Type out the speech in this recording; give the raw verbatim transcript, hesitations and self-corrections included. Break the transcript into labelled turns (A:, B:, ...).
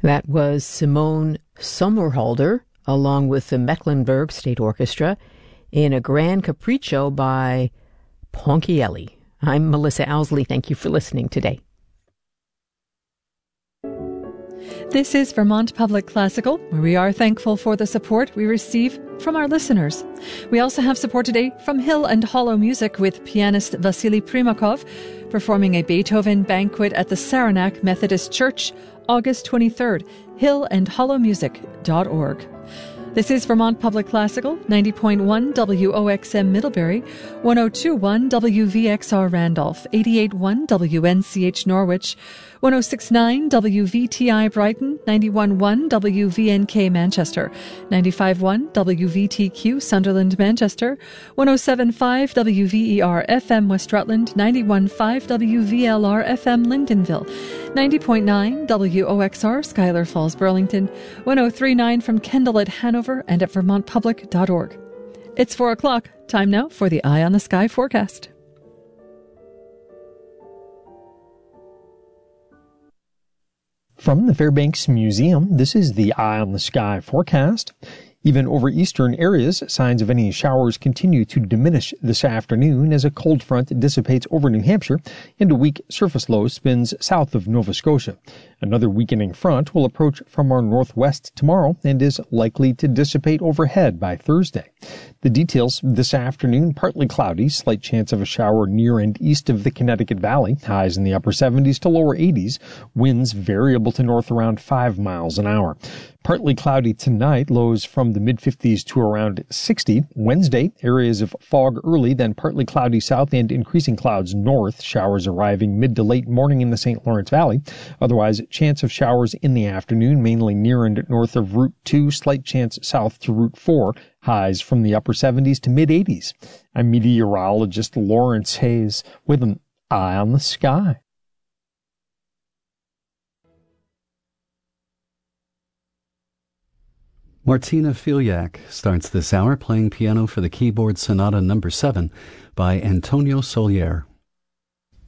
A: That was Simone Sommerhalder, along with the Mecklenburg State Orchestra, in a grand capriccio by Ponchielli. I'm Melissa Owsley. Thank you for listening today.
B: This is Vermont Public Classical, where we are thankful for the support we receive from our listeners. We also have support today from Hill and Hollow Music with pianist Vasily Primakov, performing a Beethoven banquet at the Saranac Methodist Church, August twenty-third, hill and hollow music dot org. This is Vermont Public Classical, ninety point one W O X M Middlebury, one oh two point one W V X R Randolph, eighty-eight point one W N C H Norwich, one oh six point nine W V T I Brighton, ninety-one point one W V N K Manchester, ninety-five point one W V T Q Sunderland Manchester, one oh seven point five W V E R F M West Rutland, ninety-one point five W V L R F M Lyndonville, ninety point nine W O X R Schuyler Falls Burlington, one oh three point nine from Kendall at Hanover and at vermont public dot org. It's four o'clock. Time now for the Eye on the Sky forecast.
C: From the Fairbanks Museum, this is the Eye on the Sky forecast. Even over eastern areas, signs of any showers continue to diminish this afternoon as a cold front dissipates over New Hampshire and a weak surface low spins south of Nova Scotia. Another weakening front will approach from our northwest tomorrow and is likely to dissipate overhead by Thursday. The details this afternoon: partly cloudy, slight chance of a shower near and east of the Connecticut Valley, highs in the upper seventies to lower eighties, winds variable to north around five miles an hour. Partly cloudy tonight, lows from the mid-fifties to around sixty. Wednesday, areas of fog early, then partly cloudy south and increasing clouds north, showers arriving mid to late morning in the Saint Lawrence Valley. Otherwise, chance of showers in the afternoon, mainly near and north of Route two, slight chance south to Route four, highs from the upper seventies to mid-eighties. I'm meteorologist Lawrence Hayes with an Eye on the Sky.
D: Martina Filiak starts this hour playing piano for the keyboard sonata number seven by Antonio Solier.